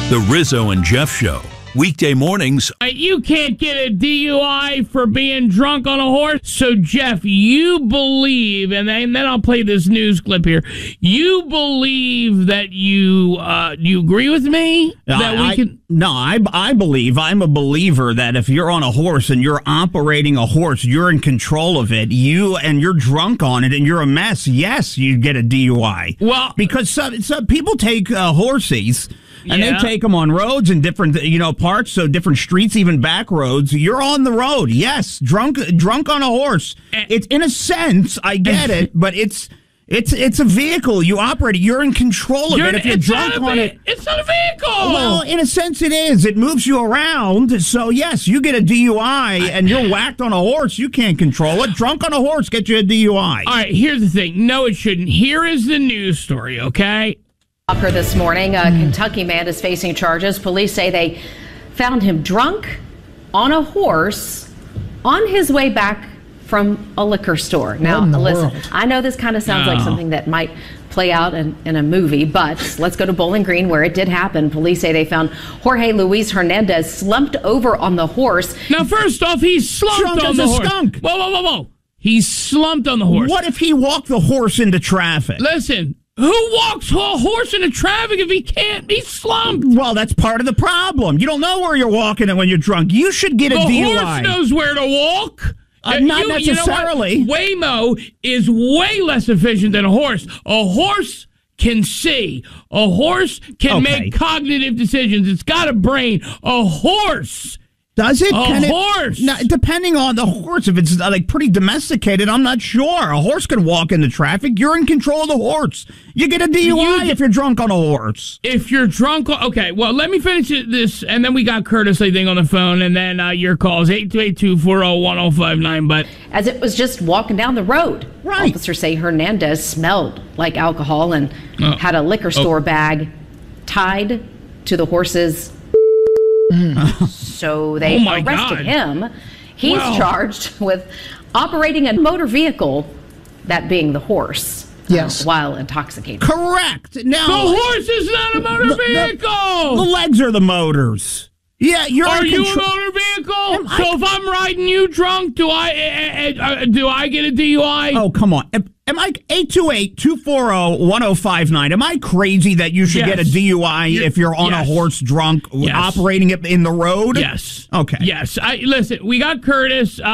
The Rizzo and Jeff Show. Weekday mornings. You can't get a DUI for being drunk on a horse. So, Jeff, you believe, and then I'll play this news clip here. You believe that you agree with me? I believe, I'm a believer that if you're on a horse and you're operating a horse, you're in control of it, and you're drunk on it and you're a mess, yes, you get a DUI. Well, because some people take horses and they take them on roads in different, parts, so different streets, even back roads. You're on the road, yes, drunk on a horse. It's, in a sense, I get it, but it's a vehicle. You operate it. You're in control of it. If you're drunk on it, it's not a vehicle. Well, in a sense, it is. It moves you around. So yes, you get a DUI, and you're whacked on a horse. You can't control it. Drunk on a horse gets you a DUI. All right. Here's the thing. No, it shouldn't. Here is the news story. Okay. This morning, a Kentucky man is facing charges. Police say they found him drunk on a horse on his way back from a liquor store. Now, listen, I know this kind of sounds like something that might play out in a movie, but let's go to Bowling Green, where it did happen. Police say they found Jorge Luis Hernandez slumped over on the horse. Now, first off, he's slumped on the horse. Skunk. Whoa. He's slumped on the horse. What if he walked the horse into traffic? Listen. Who walks a horse into traffic if he can't be slumped? Well, that's part of the problem. You don't know where you're walking when you're drunk. You should get a DUI. The horse knows where to walk. Not necessarily. You know Waymo is way less efficient than a horse. A horse can see. A horse can make cognitive decisions. It's got a brain. A horse. Does it? Horse. Now, depending on the horse, if it's pretty domesticated, I'm not sure. A horse can walk into traffic. You're in control of the horse. You get a DUI if you're drunk on a horse. If you're drunk, okay. Well, let me finish this, and then we got Curtis, I think, on the phone, and then your calls 828-240-1059. But as it was just walking down the road, officers say Hernandez smelled like alcohol and had a liquor store bag tied to the horse's. So they arrested him. He's charged with operating a motor vehicle, that being the horse, while intoxicated. Correct. Now, the horse is not a motor vehicle. The legs are the motors. Yeah, Are you a motor vehicle? So if I'm riding you drunk, do I get a DUI? Oh, come on. Am I 828-240-1059? Am I crazy that you should get a DUI if you're on a horse drunk operating it in the road? Yes. Okay. Yes. Listen, we got Curtis.